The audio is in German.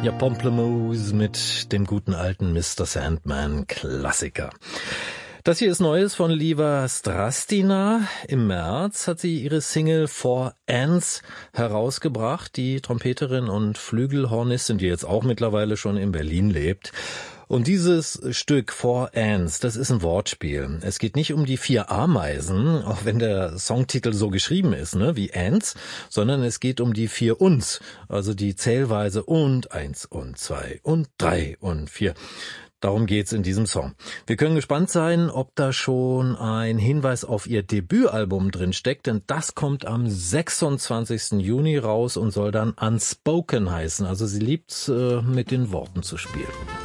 Ja, Pomplamoose mit dem guten alten Mr. Sandman Klassiker. Das hier ist Neues von Liva Strastina. Im März hat sie ihre Single For Ants herausgebracht. Die Trompeterin und Flügelhornistin, die jetzt auch mittlerweile schon in Berlin lebt. Und dieses Stück For Ants, das ist ein Wortspiel. Es geht nicht um die 4 Ameisen, auch wenn der Songtitel so geschrieben ist, ne, wie Ants, sondern es geht um die 4 Uns, also die Zählweise und 1 und 2 und 3 und 4. Darum geht's in diesem Song. Wir können gespannt sein, ob da schon ein Hinweis auf ihr Debütalbum drin steckt, denn das kommt am 26. Juni raus und soll dann Unspoken heißen. Also sie liebt's, mit den Worten zu spielen.